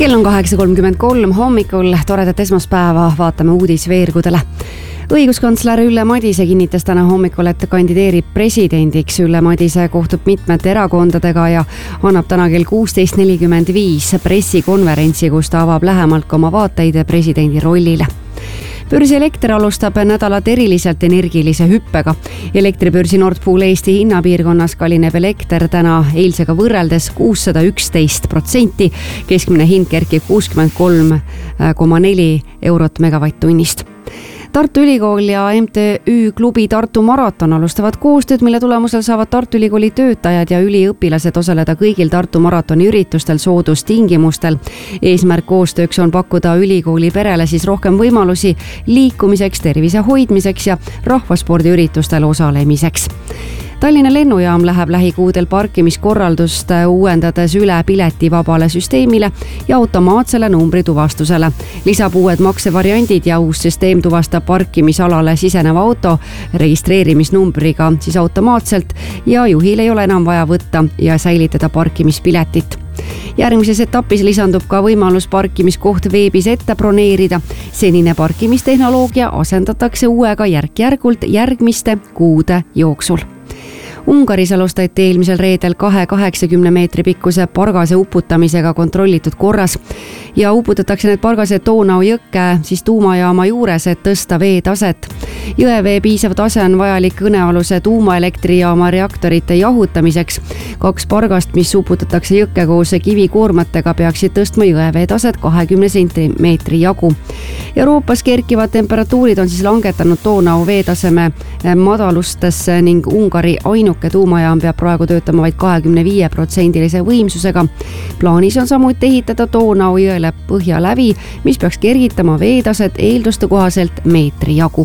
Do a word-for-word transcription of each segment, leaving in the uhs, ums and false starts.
Kell on kaheksa kolmkümmend kolm hommikul, toredat esmaspäeva, vaatame uudisveergudele. Õiguskantsler Ülle Madise kinnitas täna hommikul, et kandideerib presidendiks. Ülle Madise kohtub mitmete erakondadega ja annab täna kell kuusteist nelikümmend viis pressikonverentsi, kus ta avab lähemalt ka oma vaateid presidendi rollile. Börsi elekter alustab nädalat eriliselt energilise hüppega. Elektribörsi Nord Pool Eesti hinnapiirkonnas kallineb elekter täna eilsega võrreldes kuussada üksteist protsenti. Keskmine hind kerkib kuuskümmend kolm koma neli eurot megavatt-tunnist. Tartu Ülikool ja M T Ü klubi Tartu Maraton alustavad koostööd, mille tulemusel saavad Tartu Ülikooli töötajad ja üliõpilased osaleda kõigil Tartu Maratoni üritustel soodustingimustel. Eesmärk koostööks on pakkuda ülikooli perele siis rohkem võimalusi liikumiseks, tervise hoidmiseks ja rahvaspordiüritustel osalemiseks. Tallinna lennujaam läheb lähikuudel parkimiskorraldust uuendades üle piletivabale süsteemile ja automaatsele numbrituvastusele. Lisab uued maksevariandid ja uus süsteem tuvastab parkimisalale siseneva auto registreerimisnumbriga siis automaatselt ja juhil ei ole enam vaja võtta ja säilitada parkimispiletit. Järgmises etapis lisandub ka võimalus parkimiskoht veebis ette broneerida. Senine parkimistehnoloogia asendatakse uuega järk-järgult järgmiste kuude jooksul. Ungaris alustati eelmisel reedel kahe kaheksakümne meetri pikkuse pargase uputamisega kontrollitud korras ja uputatakse need pargased Donau jõkke siis tuumajaama juures, et tõsta veetaset. Jõevee piisav tase on vajalik kõnealuse tuumaelektrijaama reaktorite jahutamiseks. Kaks pargast, mis uputatakse jõkke koos kivikoormatega, peaksid tõstma jõevee taset kahekümne sentimeetri jagu. Euroopas kerkivad temperatuurid on siis langetanud Donau veetaseme madalustesse ning Ungari ainuke tuumajaam peab praegu töötama vaid kahekümne viie protsendilise võimsusega. Plaanis on samuti ehitada Donau jõele põhjalävi, mis peaks kergitama veetaset eelduste kohaselt meetri jagu.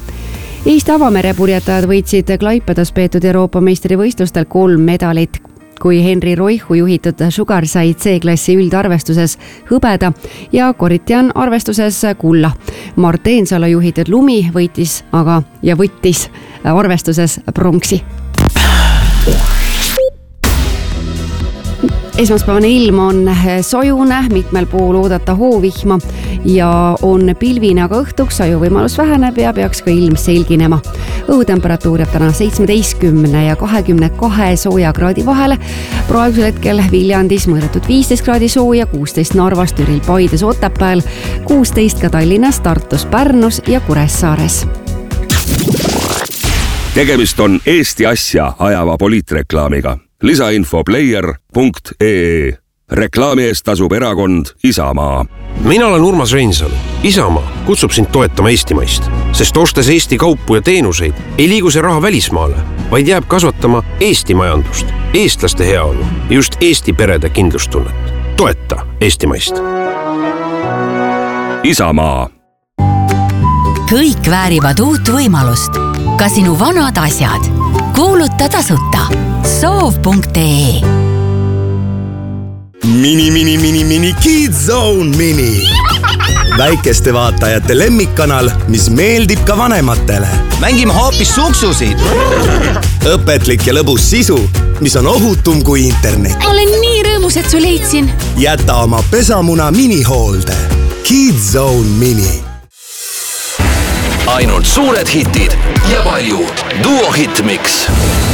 Eesti avamerepurjetajad võitsid Klaipedas peetud Euroopa meistrivõistlustel kolm medalit. Kui Henri Roihu juhitud Sugar sai C-klassi üldarvestuses hõbeda ja Koritjan arvestuses kulla. Mart Eensalu juhitud Lumi võitis aga ja võttis arvestuses pronksi. Esmaspäevane ilm on sojune, mitmel pool oodata hoovihma ja on pilvine, aga õhtuks saju võimalus väheneb ja peaks ka ilm selginema. Õhutemperatuur jääb täna seitsmeteistkümne ja kahekümne kahe sooja kraadi vahele. Praegusel hetkel Viljandis mõõdetud viisteist kraadi sooja, kuusteist Narvas, Türil, Paides, Otepääl, kuusteist ka Tallinnas, Tartus, Pärnus ja Kuressaares. Tegemist on Eesti asja ajava poliitreklaamiga. Lisainfo player punkt ee. Reklaami eest tasub erakond Isamaa. Mina olen Urmas Reinsalu. Isamaa kutsub sind toetama Eestimaist, sest ostes Eesti kaupu ja teenuseid ei liigu see raha välismaale, vaid jääb kasvatama Eesti majandust, eestlaste heaolu ja just Eesti perede kindlustunnet. Toeta Eestimaist. Isamaa. Kõik väärivad uut võimalust. Ka sinu vanad asjad. Kuuluta tasuta. soov punkt ee. Mini, mini, mini, mini, Kids Zone Mini. Väikeste vaatajate lemmikkanal, mis meeldib ka vanematele. Mängime hoopis suksusid. Õpetlik ja lõbus sisu, mis on ohutum kui internet. Olen nii rõõmus, et su leidsin. Jäta oma pesamuna minihoolde. Kids Zone Mini. Ainult suured hitid ja palju Duo Hitmix.